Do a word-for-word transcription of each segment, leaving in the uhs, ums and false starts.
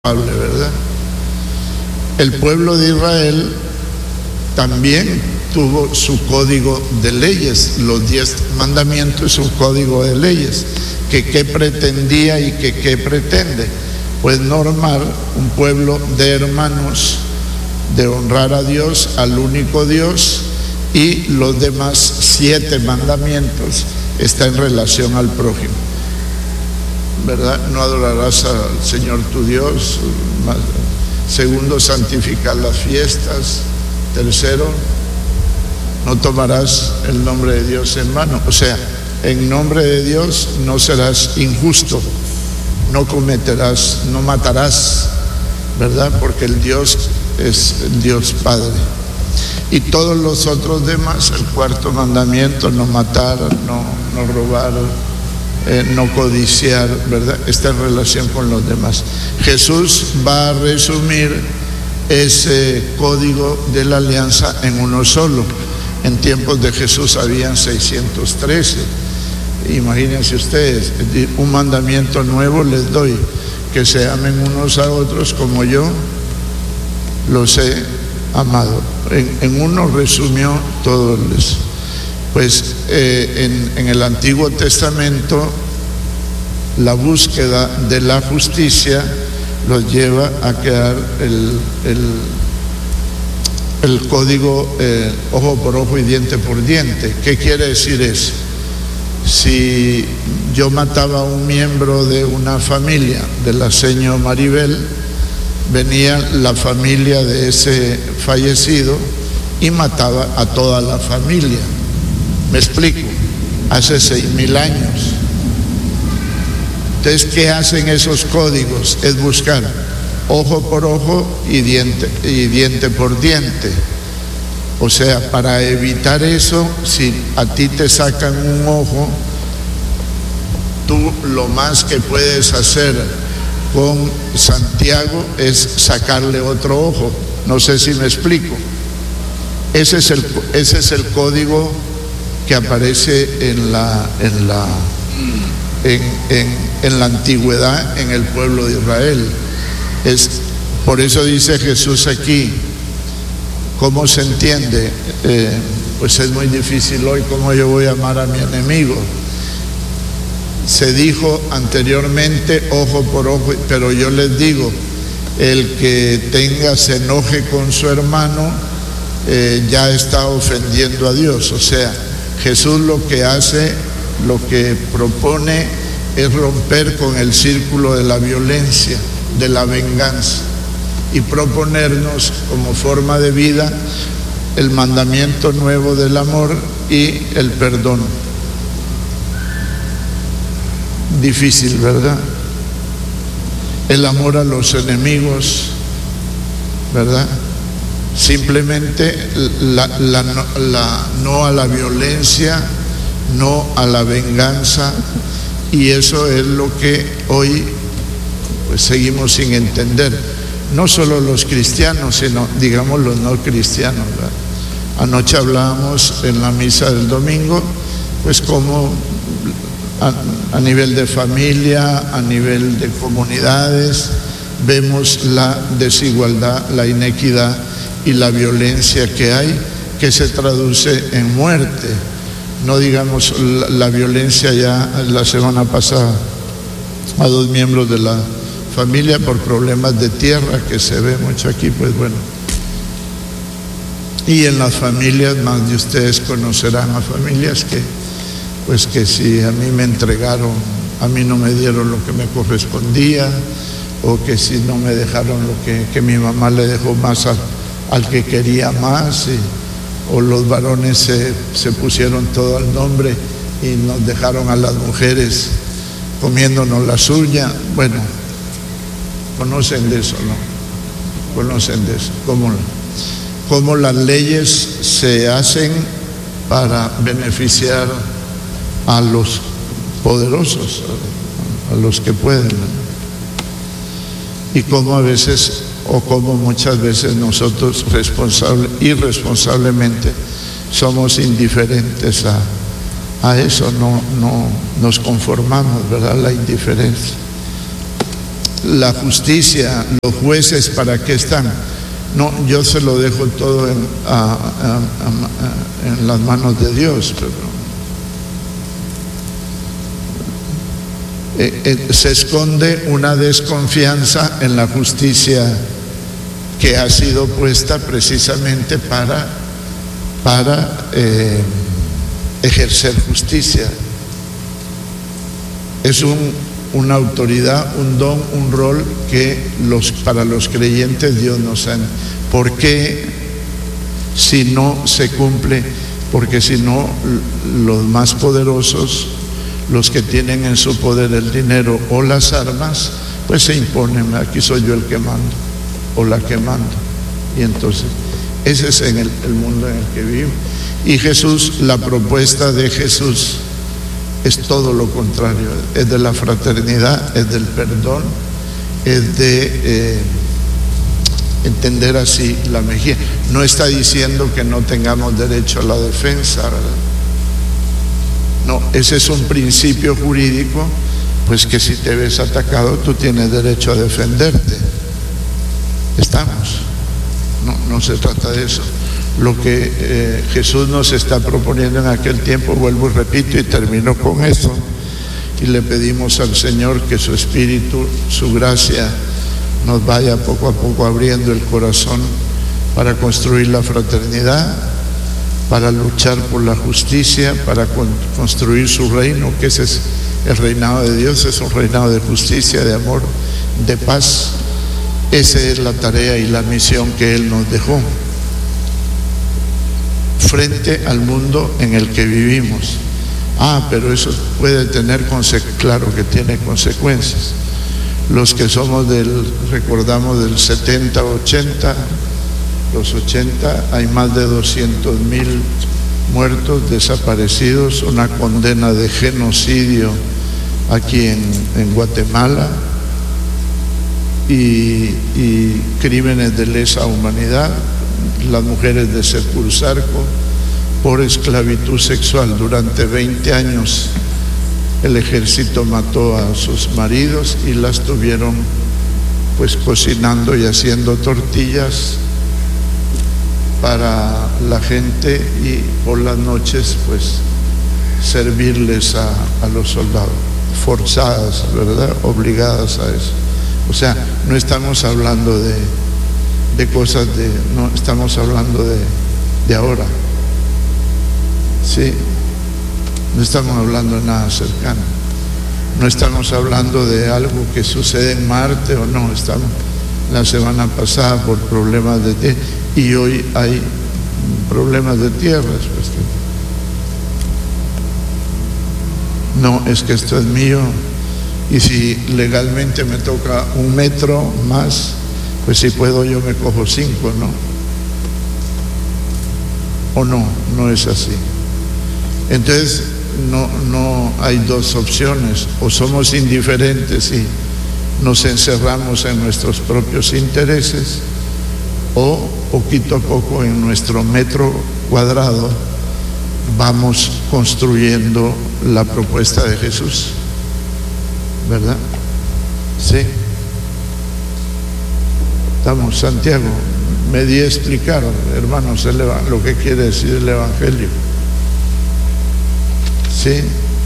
¿verdad? El pueblo de Israel también tuvo su código de leyes, los diez mandamientos, su código de leyes, que qué pretendía y que qué pretende, pues normar un pueblo de hermanos, de honrar a Dios, al único Dios, y los demás siete mandamientos están en relación al prójimo, ¿verdad? No adorarás al Señor tu Dios. Segundo, santificar las fiestas. Tercero, no tomarás el nombre de Dios en vano. O sea, en nombre de Dios no serás injusto, no cometerás, no matarás, ¿verdad? Porque el Dios es el Dios Padre. Y todos los otros demás, el cuarto mandamiento, no matar, no, no robar, eh, no codiciar, ¿verdad? Está en relación con los demás. Jesús va a resumir ese código de la alianza en uno solo. En tiempos de Jesús habían seiscientos trece. Imagínense ustedes, un mandamiento nuevo les doy, que se amen unos a otros como yo los he amado. En, en uno resumió todo eso. Pues eh, en, en el Antiguo Testamento la búsqueda de la justicia los lleva a crear el, el, el código eh, ojo por ojo y diente por diente. ¿Qué quiere decir eso? Si yo mataba a un miembro de una familia, de la señora Maribel, venía la familia de ese fallecido y mataba a toda la familia. ¿Me explico? Hace seis mil años. Entonces, ¿qué hacen esos códigos? Es buscar ojo por ojo y diente, y diente por diente. O sea, para evitar eso, si a ti te sacan un ojo, tú lo más que puedes hacer con Santiago es sacarle otro ojo. No sé si me explico. Ese es el, ese es el código que aparece en la, en la, en, en, en la antigüedad en el pueblo de Israel. Es, por eso dice Jesús aquí, ¿cómo se entiende? Eh, pues es muy difícil hoy, ¿cómo yo voy a amar a mi enemigo? Se dijo anteriormente ojo por ojo, pero yo les digo, el que tenga, se enoje con su hermano, eh, ya está ofendiendo a Dios. O sea, Jesús lo que hace, lo que propone es romper con el círculo de la violencia, de la venganza, y proponernos como forma de vida el mandamiento nuevo del amor y el perdón. Difícil, ¿verdad? El amor a los enemigos, ¿verdad? Simplemente la, la, la, no a la violencia, no a la venganza, y eso es lo que hoy pues seguimos sin entender. No solo los cristianos, sino digamos los no cristianos, ¿verdad? Anoche hablábamos en la misa del domingo, pues como a, a nivel de familia, a nivel de comunidades, vemos la desigualdad, la inequidad y la violencia que hay, que se traduce en muerte. No digamos la, la violencia ya la semana pasada a dos miembros de la familia por problemas de tierra, que se ve mucho aquí, pues bueno. Y en las familias, más de ustedes conocerán a familias que, pues que si a mí me entregaron, a mí no me dieron lo que me correspondía, o que si no me dejaron lo que, que mi mamá le dejó más a, al que quería más, y, o los varones se, se pusieron todo al nombre y nos dejaron a las mujeres comiéndonos la suya. Bueno, conocen de eso, ¿no? Conocen de eso. ¿Cómo, cómo las leyes se hacen para beneficiar a los poderosos, a los que pueden, ¿no? Y cómo a veces, o cómo muchas veces nosotros responsable, irresponsablemente somos indiferentes a, a eso, no, no nos conformamos, ¿verdad? La indiferencia. la justicia, los jueces, ¿para qué están? No, yo se lo dejo todo en, a, a, a, en las manos de Dios, pero eh, eh, se esconde una desconfianza en la justicia que ha sido puesta precisamente para, para eh, ejercer justicia. Es un, una autoridad, un don, un rol que los, para los creyentes Dios nos ha. ¿Por qué si no se cumple? Porque si no, los más poderosos, los que tienen en su poder el dinero o las armas, pues se imponen. Aquí soy yo el que mando o la que mando. Y entonces ese es en el, el mundo en el que vivimos. Y Jesús, la propuesta de Jesús es todo lo contrario, es de la fraternidad, es del perdón, es de eh, entender así la mejilla. No está diciendo que no tengamos derecho a la defensa, ¿verdad? No, ese es un principio jurídico, pues que si te ves atacado tú tienes derecho a defenderte. Estamos, no, no se trata de eso. Lo que eh, Jesús nos está proponiendo en aquel tiempo, vuelvo y repito y termino con eso, y le pedimos al Señor que su Espíritu, su gracia, nos vaya poco a poco abriendo el corazón para construir la fraternidad, para luchar por la justicia, para con, construir su reino, que ese es el reinado de Dios, es un reinado de justicia, de amor, de paz. Esa es la tarea y la misión que Él nos dejó frente al mundo en el que vivimos. Ah, pero eso puede tener consecuencias, claro que tiene consecuencias. Los que somos del, recordamos del setenta, ochenta, los ochenta, hay más de doscientos mil muertos, desaparecidos, una condena de genocidio aquí en, en Guatemala y, y crímenes de lesa humanidad. Las mujeres de Securzarco por esclavitud sexual. Durante veinte años el ejército mató a sus maridos y las tuvieron pues cocinando y haciendo tortillas para la gente y por las noches pues servirles a, a los soldados, forzadas, ¿verdad? Obligadas a eso. O sea, no estamos hablando de de cosas de, no estamos hablando de, de ahora, sí, no estamos hablando de nada cercano, no estamos hablando de algo que sucede en Marte o no, estamos la semana pasada por problemas de tierra y hoy hay problemas de tierra. Pues, no, es que esto es mío y si legalmente me toca un metro más, pues si puedo yo me cojo cinco, ¿no? O no, no es así. Entonces no, no hay dos opciones, o somos indiferentes y nos encerramos en nuestros propios intereses, o poquito a poco en nuestro metro cuadrado vamos construyendo la propuesta de Jesús, ¿verdad? Sí. Estamos, Santiago, me di a explicar, hermanos, el, lo que quiere decir el Evangelio. ¿Sí?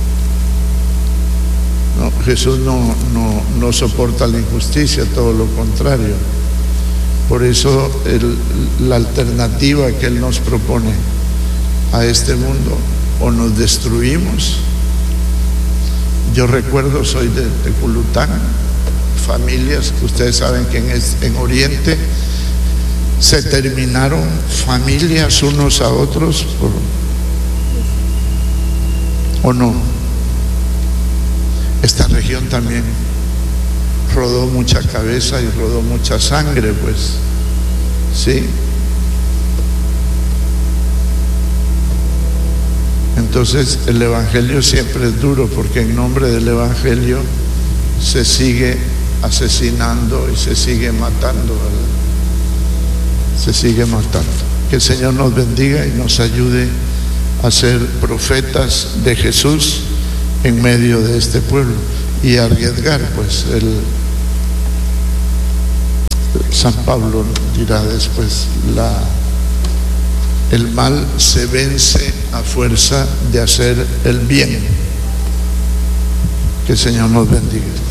No, Jesús no, no, no soporta la injusticia, todo lo contrario. Por eso el, la alternativa que Él nos propone a este mundo, o nos destruimos. Yo recuerdo, soy de Teculután, familias, ustedes saben que en, en Oriente se terminaron familias unos a otros por, ¿o no? Esta región también rodó mucha cabeza y rodó mucha sangre, pues, ¿sí? Entonces el Evangelio siempre es duro porque en nombre del Evangelio se sigue asesinando y se sigue matando, ¿verdad? Se sigue matando. Que el Señor nos bendiga y nos ayude a ser profetas de Jesús en medio de este pueblo y arriesgar pues el, San Pablo dirá después, la, el mal se vence a fuerza de hacer el bien. Que el Señor nos bendiga.